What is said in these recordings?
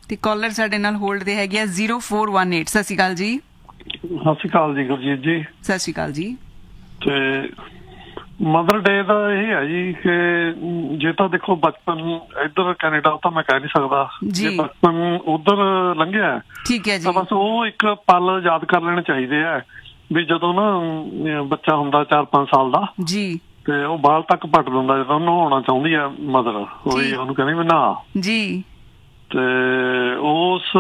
ਤੇ ਕਾਲਰ ਸਾਡੇ ਨਾਲ ਹੋਲਡ ਤੇ ਹੈਗੇ ਆ 0418। ਸਤਿ ਸ਼੍ਰੀ ਅਕਾਲ ਜੀ। ਸਤਿ ਸ਼੍ਰੀ ਅਕਾਲ ਜੀ ਗੁਰਜੀਤ ਜੀ। ਸਤਿ ਸ਼੍ਰੀ ਅਕਾਲ ਜੀ। ਤੇ ਮਦਰ ਡੇ ਦਾ ਇਹ ਹੈ ਜੀ ਕਿ ਜੇ ਤਾਂ ਦੇਖੋ ਬਚਪਨ ਇੱਧਰ ਕੈਨੇਡਾ ਤਾਂ ਮੈਂ ਕਹਿ ਨਹੀਂ ਸਕਦਾ, ਜੇ ਬਚਪਨ ਉਧਰ ਲੰਘਿਆ ਠੀਕ ਹੈ ਜੀ, ਤਾਂ ਬਸ ਉਹ ਇੱਕ ਪਲ ਯਾਦ ਕਰ ਲੈਣੇ ਚਾਹੀਦੇ ਆ ਵੀ ਜਦੋਂ ਨਾ ਬੱਚਾ ਹੁੰਦਾ 4-5 ਸਾਲ ਦਾ ਜੀ ਤੇ ਉਹ ਬਾਲ ਤੱਕ ਪੱਟ ਦਿੰਦਾ ਜਦੋਂ ਨਹਾਉਣਾ ਚਾਹੁੰਦੀ ਆ ਮਦਰ, ਉਹਨੂੰ ਕਹਿੰਦੀ ਵੀ ਨਹਾ ਜੀ। ਤੇ ਉਸ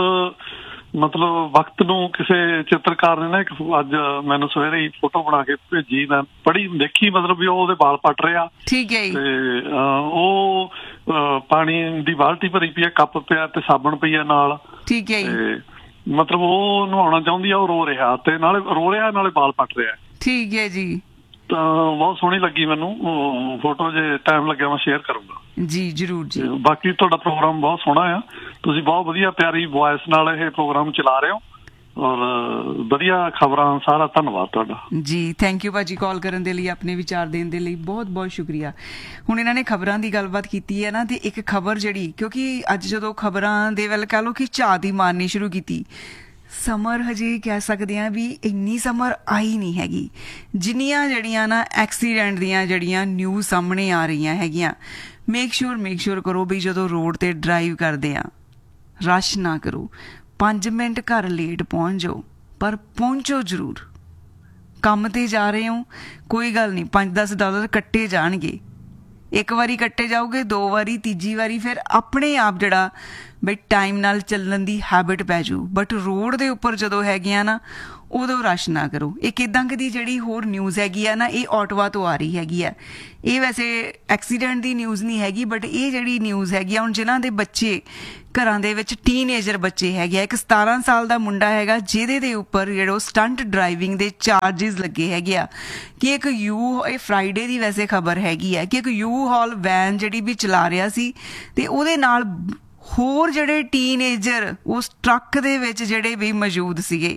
ਮਤਲਬ ਵਕਤ ਨੂੰ ਕਿਸੇ ਚਿੱਤਰਕਾਰ ਨੇ ਨਾ ਇੱਕ ਅੱਜ ਮੈਨੂੰ ਸਵੇਰੇ ਹੀ ਫੋਟੋ ਬਣਾ ਕੇ ਭੇਜੀ, ਮੈਂ ਪੜ੍ਹੀ ਦੇਖੀ ਮਤਲਬ ਵੀ ਉਹ ਉਹਦੇ ਬਾਲ ਪੱਟ ਰਿਹਾ ਠੀਕ ਹੈ ਤੇ ਉਹ ਪਾਣੀ ਦੀ ਬਾਲਟੀ ਭਰੀ ਪਈ ਆ, ਕੱਪ ਪਿਆ ਤੇ ਸਾਬਣ ਪਈ ਆ ਨਾਲ ਠੀਕ ਹੈ ਤੇ ਮਤਲਬ ਉਹ ਨਹਾਉਣਾ ਚਾਹੁੰਦੀ ਆ, ਉਹ ਰੋ ਰਿਹਾ ਤੇ ਨਾਲੇ ਰੋ ਰਿਹਾ ਨਾਲੇ ਬਾਲ ਪੱਟ ਰਿਹਾ ਠੀਕ ਹੈ ਜੀ। ਤਾਂ ਬਹੁਤ ਸੋਹਣੀ ਲੱਗੀ ਮੈਨੂੰ ਫੋਟੋ, ਜੇ ਟਾਈਮ ਲੱਗਿਆ ਮੈਂ ਸ਼ੇਅਰ ਕਰੂੰਗਾ ਜੀ ਜ਼ਰੂਰ ਜੀ। ਬਾਕੀ ਤੁਹਾਡਾ ਪ੍ਰੋਗਰਾਮ ਬਹੁਤ ਸੋਹਣਾ ਆ, ਤੁਸੀਂ ਬਹੁਤ ਵਧੀਆ ਪਿਆਰੀ ਵੌਇਸ ਨਾਲ ਇਹ ਪ੍ਰੋਗਰਾਮ ਚਲਾ ਰਹੇ ਹੋ ਔਰ ਵਧੀਆ ਖਬਰਾਂ, ਸਾਰਾ ਧੰਨਵਾਦ ਤੁਹਾਡਾ ਜੀ। ਥੈਂਕ ਯੂ ਭਾਜੀ ਕਾਲ ਕਰਨ ਦੇ ਲਈ, ਆਪਣੇ ਵਿਚਾਰ ਦੇਣ ਦੇ ਲਈ ਬਹੁਤ ਬਹੁਤ ਸ਼ੁਕਰੀਆ। ਹੁਣ ਇਹਨਾਂ ਨੇ ਖਬਰਾਂ ਦੀ ਗੱਲਬਾਤ ਕੀਤੀ ਹੈ ਨਾ, ਤੇ ਇੱਕ ਖਬਰ ਜਿਹੜੀ, ਕਿਉਂਕਿ ਅੱਜ ਜਦੋਂ ਖਬਰਾਂ ਦੇ ਵੱਲ ਕਹਿ ਲਓ ਕਿ ਝਾਤ ਦੀ ਮਾਰਨੀ ਸ਼ੁਰੂ ਕੀਤੀ, ਸਮਰ ਹਜੇ ਕਹਿ ਸਕਦੇ ਹਾਂ ਵੀ ਇੰਨੀ ਸਮਰ ਆਈ ਨਹੀਂ ਹੈਗੀ, ਜਿੰਨੀਆਂ ਜਿਹੜੀਆਂ ਨਾ ਐਕਸੀਡੈਂਟ ਦੀਆਂ ਜਿਹੜੀਆਂ ਨਿਊਜ਼ ਸਾਹਮਣੇ ਆ ਰਹੀਆਂ ਹੈਗੀਆਂ। ਮੇਕ ਸ਼ੋਰ ਕਰੋ ਵੀ ਜਦੋਂ ਰੋਡ ਤੇ ਡਰਾਈਵ ਕਰਦੇ ਆ ਰਸ਼ ਨਾ ਕਰੋ, 5 ਮਿੰਟ ਘਰ ਲੇਟ ਪਹੁੰਚ ਜਾਓ ਪਰ ਪਹੁੰਚੋ ਜ਼ਰੂਰ। ਕੰਮ ਤੇ ਜਾ ਰਹੇ ਹੋ ਕੋਈ ਗੱਲ ਨਹੀਂ, $5-10 ਕੱਟੇ ਜਾਣਗੇ, ਇੱਕ ਵਾਰੀ ਕੱਟੇ ਜਾਓਗੇ, 2 ਵਾਰੀ, ਤੀਜੀ ਵਾਰੀ ਫਿਰ ਆਪਣੇ ਆਪ ਜਿਹੜਾ ਬਈ ਟਾਈਮ ਨਾਲ ਚੱਲਣ ਦੀ ਹੈਬਿਟ ਪੈ ਜਾਊ। ਬਟ ਰੋਡ ਦੇ ਉੱਪਰ ਜਦੋਂ ਹੈਗੀਆਂ ਨਾ ਉਦੋਂ ਰਸ਼ ਨਾ ਕਰੋ। ਇੱਕ ਇੱਦਾਂ ਦੀ ਜਿਹੜੀ ਹੋਰ ਨਿਊਜ਼ ਹੈਗੀ ਆ ਨਾ, ਇਹ ਆਟਵਾ ਤੋਂ ਆ ਰਹੀ ਹੈਗੀ ਆ। ਇਹ ਵੈਸੇ ਐਕਸੀਡੈਂਟ ਦੀ ਨਿਊਜ਼ ਨਹੀਂ ਹੈਗੀ, ਬਟ ਇਹ ਜਿਹੜੀ ਨਿਊਜ਼ ਹੈਗੀ ਆ ਹੁਣ ਜਿਨ੍ਹਾਂ ਦੇ ਬੱਚੇ ਘਰਾਂ ਦੇ ਵਿੱਚ ਟੀਨਏਜਰ ਬੱਚੇ ਹੈਗੇ ਆ, ਇੱਕ 17 ਸਾਲ ਦਾ ਮੁੰਡਾ ਹੈਗਾ ਜਿਹਦੇ ਦੇ ਉੱਪਰ ਜਿਹੜਾ ਸਟੰਟ ਡਰਾਈਵਿੰਗ ਦੇ ਚਾਰਜਿਸ ਲੱਗੇ ਹੈਗੇ ਆ ਕਿ ਇੱਕ ਇਹ ਫਰਾਈਡੇ ਦੀ ਵੈਸੇ ਖਬਰ ਹੈਗੀ ਹੈ ਕਿ ਇੱਕ ਹਾਲ ਵੈਨ ਜਿਹੜੀ ਵੀ ਚਲਾ ਰਿਹਾ ਸੀ ਤੇ ਉਹਦੇ ਨਾਲ ਹੋਰ ਜਿਹੜੇ ਟੀਨਏਜਰ ਉਸ ਟਰੱਕ ਦੇ ਵਿੱਚ ਜਿਹੜੇ ਵੀ ਮੌਜੂਦ ਸੀਗੇ,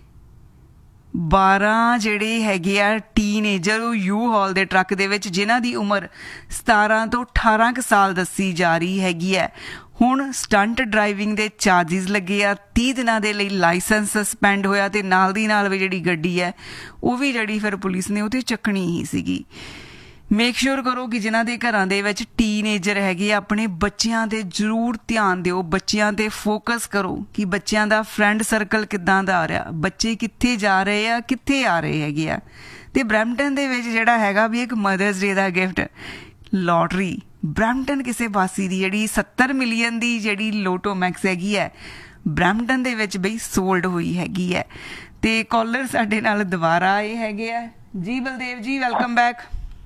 12 ਜਿਹੜੇ ਹੈਗੇ ਆ ਟੀਨਏਜਰ ਉਹ ਹਾਲ ਦੇ ਟਰੱਕ ਦੇ ਵਿੱਚ, ਜਿਨ੍ਹਾਂ ਦੀ ਉਮਰ 17 ਤੋਂ 18 ਸਾਲ ਦੱਸੀ ਜਾ ਰਹੀ ਹੈਗੀ ਹੈ। ਹੁਣ ਸਟੰਟ ਡਰਾਈਵਿੰਗ ਦੇ ਚਾਰਜਿਸ ਲੱਗੇ ਆ, 30 ਦਿਨਾਂ ਦੇ ਲਈ ਲਾਇਸੈਂਸ ਸਸਪੈਂਡ ਹੋਇਆ ਤੇ ਨਾਲ ਦੀ ਨਾਲ ਵੀ ਜਿਹੜੀ ਗੱਡੀ ਹੈ ਉਹ ਵੀ ਜਿਹੜੀ ਫਿਰ ਪੁਲਿਸ ਨੇ ਉਹ ਤੇ ਚੱਕਣੀ ਹੀ ਸੀਗੀ। ਮੇਕ ਸ਼ੋਰ ਕਰੋ ਕਿ ਜਿਨ੍ਹਾਂ ਦੇ ਘਰਾਂ ਦੇ ਵਿੱਚ ਟੀਨਏਜਰ ਹੈਗੇ ਆਪਣੇ ਬੱਚਿਆਂ ਤੇ ਜ਼ਰੂਰ ਧਿਆਨ ਦਿਓ, ਬੱਚਿਆਂ ਤੇ ਫੋਕਸ ਕਰੋ ਕਿ ਬੱਚਿਆਂ ਦਾ ਫਰੈਂਡ ਸਰਕਲ ਕਿੱਦਾਂ ਦਾ ਆ ਰਿਹਾ, ਬੱਚੇ ਕਿੱਥੇ ਜਾ ਰਹੇ ਆ, ਕਿੱਥੇ ਆ ਰਹੇ ਹੈਗੇ ਆ। ਤੇ ਬਰੈਂਪਟਨ ਦੇ ਵਿੱਚ ਜਿਹੜਾ ਹੈਗਾ ਵੀ ਇੱਕ ਮਦਰਸ ਡੇ ਦਾ ਗਿਫਟ ਲੋਟਰੀ, ਬਰੈਂਪਟਨ ਕਿਸੇ ਪਾਸੇ ਦੀ ਜਿਹੜੀ 70 ਮਿਲੀਅਨ ਦੀ ਜਿਹੜੀ ਲੋਟੋ ਮੈਕਸ ਹੈਗੀ ਹੈ ਬਰੈਂਪਟਨ ਦੇ ਵਿੱਚ ਬਈ ਸੋਲਡ ਹੋਈ ਹੈਗੀ ਹੈ। ਤੇ ਕਾਲਰ ਸਾਡੇ ਨਾਲ ਦੁਬਾਰਾ ਆਏ ਹੈਗੇ ਆ ਜੀ। ਬਲਦੇਵ ਜੀ ਵੈਲਕਮ ਬੈਕ।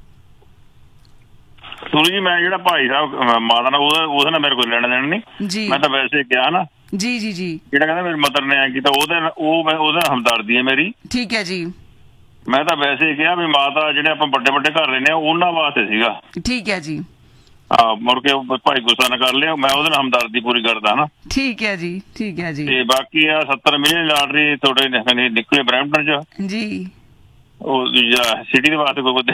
ਸੁਣੀ ਜੀ, ਮੈਂ ਜਿਹੜਾ ਭਾਈ ਸਾਹਿਬ ਮਾਤਾ ਨਾਲ ਉਹਦੇ ਨਾਲ ਮੇਰੇ ਕੋਲ ਲੈਣਾ ਦੇਣਾ ਨਹੀਂ ਜੀ, ਮੈਂ ਤਾਂ ਵੈਸੇ ਕਿਹਾ ਨਾ ਜੀ ਜੀ ਜੀ, ਜਿਹੜਾ ਕਹਿੰਦਾ ਮੇਰੀ ਮਦਰ ਨੇ ਐ ਕੀਤਾ ਉਹਦੇ ਨਾਲ ਹਮਦਰਦੀ ਹੈ ਮੇਰੀ ਠੀਕ ਹੈ ਜੀ। ਮੈਂ ਤਾਂ ਵੈਸੇ ਹੀ ਕਿਹਾ ਵੀ ਮਾਤਾ ਜਿਹੜੇ ਆਪਾਂ ਵੱਡੇ ਘਰ ਲੈਣੇ ਆ ਉਹਨਾਂ ਵਾਸਤੇ ਸੀਗਾ ਠੀਕ ਹੈ ਜੀ। ਮੁੜ ਕੇ ਭਾਈ ਗੁੱਸਾ ਨਾ ਕਰ ਲਿਆ, ਮੈਂ ਉਹਦੇ ਨਾਲ ਹਮਦਰਦੀ ਪੂਰੀ ਕਰਦਾ ਨਾ ਠੀਕ ਹੈ ਜੀ ਠੀਕ ਹੈ ਜੀ। ਤੇ ਬਾਕੀ ਆ 70 ਮਿਲੀਅਨ ਲਾਟਰੀ ਤੁਹਾਡੇ ਨਿਕਲੇ ਬਰੈਂਪਟਨ ਚ ਜੀ, ਉਹ ਸਿਟੀ ਦੇ ਵਾਸਤੇ ਕੋਈ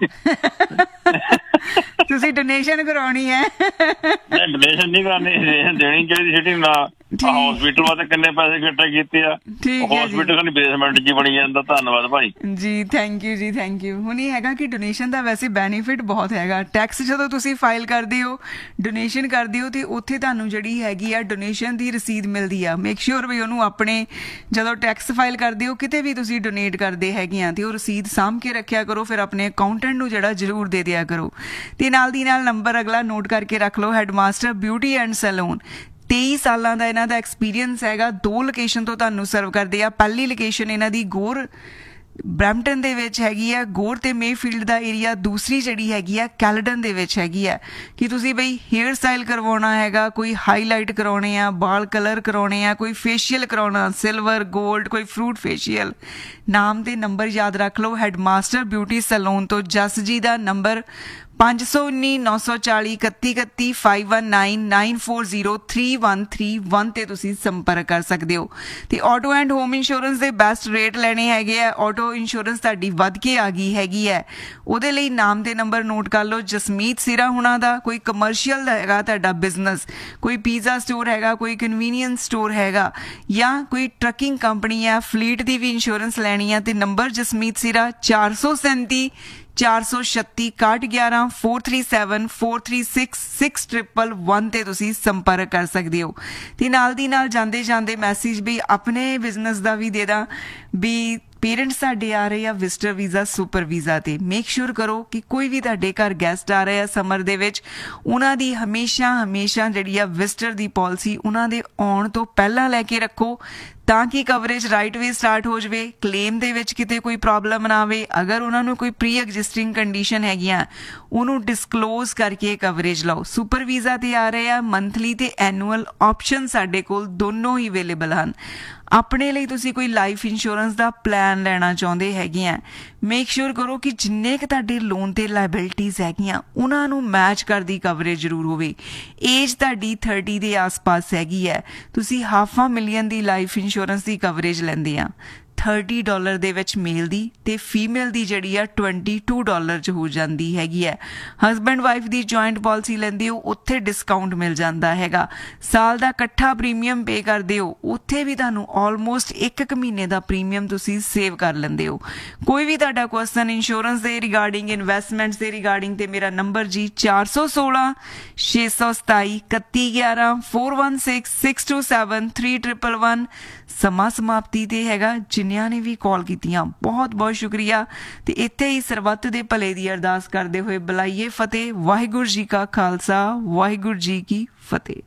ਤੁਸੀਂ ਡੋਨੇਸ਼ਨ ਕਰਾਉਣੀ ਹੈ? ਡੋਨੇਸ਼ਨ ਨਹੀਂ ਕਰਨੀ, ਦੇਣੀ ਚਾਹੀਦੀ ਸਿਟੀ ਨੂੰ। ਹਸਪੀਟਲ ਵਾਸਤੇ ਕਿੰਨੇ ਪੈਸੇ ਇਕੱਠੇ ਕੀਤੇ ਆ, ਹਸਪੀਟਲ ਦੀ ਬੇਸਮੈਂਟ ਜੀ ਬਣੀ ਜਾਂਦਾ। ਧੰਨਵਾਦ ਭਾਈ ਜੀ, ਥੈਂਕ ਯੂ ਜੀ, ਥੈਂਕ ਯੂ। ਹੁਣ ਇਹ ਹੈਗਾ ਕਿ ਡੋਨੇਸ਼ਨ ਦਾ ਵੈਸੇ ਬੈਨੀਫਿਟ ਬਹੁਤ ਹੈਗਾ। ਟੈਕਸ ਜਦੋਂ ਤੁਸੀਂ ਫਾਈਲ ਕਰਦੇ ਹੋ, ਡੋਨੇਸ਼ਨ ਕਰਦੇ ਹੋ, ਤੇ ਉੱਥੇ ਤੁਹਾਨੂੰ ਜਿਹੜੀ ਹੈਗੀ ਆ ਡੋਨੇਸ਼ਨ ਦੀ ਰਸੀਦ ਮਿਲਦੀ ਆ। ਮੇਕ ਸ਼ੋਰ ਵੀ ਉਹਨੂੰ ਆਪਣੇ ਜਦੋਂ ਟੈਕਸ ਫਾਈਲ ਕਰਦੇ ਹੋ ਕਿਤੇ ਵੀ ਤੁਸੀਂ ਡੋਨੇਟ ਕਰਦੇ ਹੈਗੇ ਆ ਤੇ ਉਹ ਰਸੀਦ ਸਾਂਭ ਕੇ ਰੱਖਿਆ ਕਰੋ, ਫਿਰ ਆਪਣੇ ਅਕਾਊਂਟੈਂਟ ਨੂੰ ਜਿਹੜਾ ਜ਼ਰੂਰ ਦੇ ਦਿਆ ਕਰੋ। ਤੇ ਨਾਲ ਦੀ ਨਾਲ ਨੰਬਰ ਅਗਲਾ ਨੋਟ ਕਰਕੇ ਰੱਖ ਲਓ, ਹੈਡਮਾਸਟਰ ਬਿਊਟੀ ਐਂਡ ਸੈਲੂਨ। 23 ਸਾਲਾਂ ਦਾ ਇਹਨਾਂ ਦਾ ਐਕਸਪੀਰੀਅੰਸ ਹੈਗਾ। 2 ਲੋਕੇਸ਼ਨ ਤੋਂ ਤੁਹਾਨੂੰ ਸਰਵ ਕਰਦੇ ਆ। ਪਹਿਲੀ ਲੋਕੇਸ਼ਨ ਇਹਨਾਂ ਦੀ ਗੋਰ ਬਰੈਂਪਟਨ ਦੇ ਵਿੱਚ ਹੈਗੀ ਆ, ਗੋਰ ਤੇ ਮੇਫੀਲਡ ਦਾ ਏਰੀਆ। ਦੂਸਰੀ ਜਿਹੜੀ ਹੈਗੀ ਆ ਕੈਲਡਨ ਦੇ ਵਿੱਚ ਹੈਗੀ ਆ ਕਿ ਤੁਸੀਂ ਬਈ ਹੇਅਰ ਸਟਾਈਲ ਕਰਵਾਉਣਾ ਹੈਗਾ, ਕੋਈ ਹਾਈਲਾਈਟ ਕਰਾਉਣੇ ਆ, ਬਾਲ ਕਲਰ ਕਰਾਉਣੇ ਆ, ਕੋਈ ਫੇਸ਼ੀਅਲ ਕਰਾਉਣਾ, ਸਿਲਵਰ ਗੋਲਡ, ਕੋਈ ਫਰੂਟ ਫੇਸ਼ੀਅਲ। ਨਾਮ ਤੇ ਨੰਬਰ ਯਾਦ ਰੱਖ ਲਓ, ਹੈਡਮਾਸਟਰ ਬਿਊਟੀ ਸੈਲੂਨ ਤੋਂ ਜਸ ਜੀ ਦਾ ਨੰਬਰ 519 940 3131 519 940 3131 ਤੇ ਤੁਸੀਂ ਸੰਪਰਕ ਕਰ ਸਕਦੇ ਹੋ। ਤੇ ਆਟੋ ਐਂਡ ਹੋਮ ਇੰਸ਼ੋਰੈਂਸ ਦੇ ਬੈਸਟ ਰੇਟ ਲੈਣੇ ਹੈਗੇ ਆ। ਆਟੋ ਇੰਸ਼ੋਰੈਂਸ ਤੁਹਾਡੀ ਵੱਧ ਕੇ ਆ ਗਈ ਹੈਗੀ ਹੈ, ਉਹਦੇ ਲਈ ਨਾਮ ਦੇ ਨੰਬਰ ਨੋਟ ਕਰ ਲਓ। ਜਸਮੀਤ ਸਿਰਾ ਹੁਣਾਂ ਦਾ ਕੋਈ ਕਮਰਸ਼ੀਅਲ ਹੈਗਾ ਤੁਹਾਡਾ ਬਿਜ਼ਨਸ, ਕੋਈ ਪੀਜ਼ਾ ਸਟੋਰ ਹੈਗਾ, ਕੋਈ ਕਨਵੀਨੀਅੰਸ ਸਟੋਰ ਹੈਗਾ, ਜਾਂ ਕੋਈ ਟਰੱਕਿੰਗ ਕੰਪਨੀ ਹੈ, ਫਲੀਟ ਦੀ ਵੀ ਇੰਸ਼ੋਰੈਂਸ ਲੈਣੀ ਹੈ, ਤੇ ਨੰਬਰ ਜਸਮੀਤ ਸਿਰਾ 437 436 6111 437 436 6111 ਤੇ ਤੁਸੀਂ ਸੰਪਰਕ ਕਰ ਸਕਦੇ ਹੋ। ਤੇ ਨਾਲ ਦੀ ਨਾਲ ਜਾਂਦੇ ਜਾਂਦੇ ਮੈਸੇਜ ਵੀ ਆਪਣੇ ਬਿਜ਼ਨਸ ਦਾ ਵੀ ਦੇ ਦਾਂ ਵੀ ਪੇਰੈਂਟਸ ਸਾਡੇ ਆ ਰਹੇ ਆ ਵਿਜ਼ਟਰ ਵੀਜ਼ਾ ਸੁਪਰ ਵੀਜ਼ਾ ਤੇ। ਮੇਕ ਸ਼ੋਰ ਕਰੋ ਕਿ ਕੋਈ ਵੀ ਤੁਹਾਡੇ ਘਰ ਗੈਸਟ ਆ ਰਹੇ ਆ ਸਮਰ ਦੇ ਵਿੱਚ, ਉਹਨਾਂ ਦੀ ਹਮੇਸ਼ਾ ਜਿਹੜੀ ਆ ਵਿਜ਼ਟਰ ਦੀ ਪਾਲਿਸੀ ਉਹਨਾਂ ਦੇ ਆਉਣ ਤੋਂ ਪਹਿਲਾਂ ਲੈ ਕੇ ਰੱਖੋ, ਤਾਂ ਕਿ ਕਵਰੇਜ ਰਾਈਟ ਵੇ ਸਟਾਰਟ ਹੋ ਜਾਵੇ, ਕਲੇਮ ਦੇ ਵਿੱਚ ਕਿਤੇ ਕੋਈ ਪ੍ਰੋਬਲਮ ਨਾ ਆਵੇ। ਅਗਰ ਉਹਨਾਂ ਨੂੰ ਕੋਈ ਪ੍ਰੀ ਐਗਜ਼ਿਸਟਿੰਗ ਕੰਡੀਸ਼ਨ ਹੈਗੀਆਂ ਉਹਨੂੰ ਡਿਸਕਲੋਜ਼ ਕਰਕੇ ਕਵਰੇਜ ਲਓ। ਸੁਪਰ ਵੀਜ਼ਾ ਤੇ ਆ ਰਹੇ ਆ, ਮੰਥਲੀ ਤੇ ਐਨੂਅਲ ਆਪਸ਼ਨ ਸਾਡੇ ਕੋਲ ਦੋਨੋਂ ਹੀ ਅਵੇਲੇਬਲ ਹਨ। ਆਪਣੇ ਲਈ ਤੁਸੀਂ ਕੋਈ ਲਾਈਫ ਇੰਸ਼ੋਰੈਂਸ ਦਾ ਪਲਾਨ ਲੈਣਾ ਚਾਹੁੰਦੇ ਹੈਗੇ ਆ, ਮੇਕ ਸ਼ੋਰ ਕਰੋ ਕਿ ਜਿੰਨੇ ਕੁ ਤੁਹਾਡੇ ਲੋਨ ਤੇ ਲਾਇਬਿਲਿਟੀਜ਼ ਹੈਗੀਆਂ ਉਹਨਾਂ ਨੂੰ ਮੈਚ ਕਰਦੀ ਕਵਰੇਜ ਜ਼ਰੂਰ ਹੋਵੇ। ਏਜ ਤੁਹਾਡੀ 30 ਦੇ ਆਸ-ਪਾਸ ਹੈਗੀ ਹੈ, ਤੁਸੀਂ $500,000 ਦੀ ਲਾਈਫ ਇੰਸ਼ੋਰੈਂਸ ਦੀ ਕਵਰੇਜ ਲੈਂਦੇ ਆ। $30 ਦੇ ਵਿੱਚ ਮੇਲ ਦੀ ਤੇ ਫੀਮੇਲ ਦੀ ਜਿਹੜੀ ਆ $22 ਚ ਹੋ ਜਾਂਦੀ ਹੈਗੀ ਹੈ। ਹਸਬੈਂਡ ਵਾਈਫ ਦੀ ਜੁਆਇੰਟ ਪਾਲਿਸੀ ਲੈਂਦੇ ਹੋ ਉੱਥੇ ਡਿਸਕਾਊਂਟ ਮਿਲ ਜਾਂਦਾ ਹੈਗਾ। ਸਾਲ ਦਾ ਇਕੱਠਾ ਪ੍ਰੀਮੀਅਮ ਪੇ ਕਰਦੇ ਹੋ ਉੱਥੇ ਵੀ ਤੁਹਾਨੂੰ ਆਲਮੋਸਟ 1 ਮਹੀਨੇ ਦਾ ਪ੍ਰੀਮੀਅਮ ਤੁਸੀਂ ਸੇਵ ਕਰ ਲੈਂਦੇ ਹੋ। ਕੋਈ ਵੀ ਤੁਹਾਡਾ ਕੁਐਸਚਨ ਇੰਸ਼ੋਰੈਂਸ ਦੇ ਰਿਗਾਰਡਿੰਗ, ਇਨਵੈਸਟਮੈਂਟਸ ਦੇ ਰਿਗਾਰਡਿੰਗ, ਤੇ ਮੇਰਾ ਨੰਬਰ ਜੀ 416 627 3111 416 627 3111। ਸਮਾਂ ਸਮਾਪਤੀ ਤੇ ਹੈਗਾ। ਜਿਨ੍ਹਾਂ ਨੇ ਵੀ ਕਾਲ ਕੀਤੀਆਂ ਬਹੁਤ ਬਹੁਤ ਸ਼ੁਕਰੀਆ। ਤੇ ਇੱਥੇ ਹੀ ਸਰਬੱਤ ਦੇ ਭਲੇ ਦੀ ਅਰਦਾਸ ਕਰਦੇ ਹੋਏ ਬੁਲਾਈਏ ਫਤਿਹ। ਵਾਹਿਗੁਰੂ ਜੀ ਕਾ ਖਾਲਸਾ, ਵਾਹਿਗੁਰੂ ਜੀ ਕੀ ਫਤਿਹ।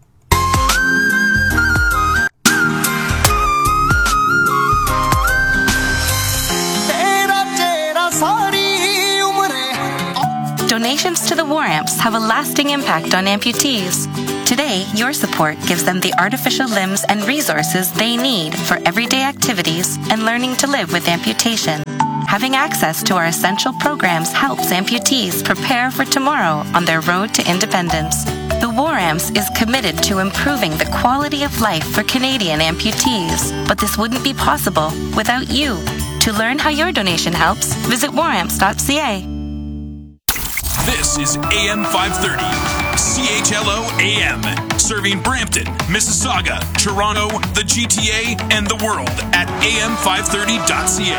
Donations to the War Amps have a lasting impact on amputees. Today, your support gives them the artificial limbs and resources they need for everyday activities and learning to live with amputation. Having access to our essential programs helps amputees prepare for tomorrow on their road to independence. The War Amps is committed to improving the quality of life for Canadian amputees, but this wouldn't be possible without you. To learn how your donation helps, visit waramps.ca. This is AM 530, CHLO AM, serving Brampton, Mississauga, Toronto, the GTA, and the world at am530.ca.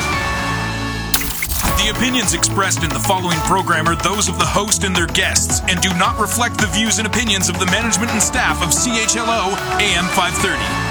The opinions expressed in the following program are those of the host and their guests and do not reflect the views and opinions of the management and staff of CHLO AM 530.